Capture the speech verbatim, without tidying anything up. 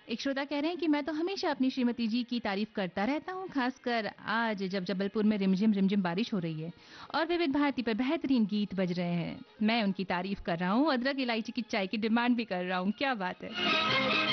एक श्रोता कह रहे हैं कि मैं तो हमेशा अपनी श्रीमती जी की तारीफ करता रहता हूँ, खासकर आज जब जबलपुर में रिमझिम रिमझिम बारिश हो रही है और विविध भारती पर बेहतरीन गीत बज रहे हैं। मैं उनकी तारीफ कर रहा हूँ, अदरक इलायची की चाय की डिमांड भी कर रहा हूँ। क्या बात है।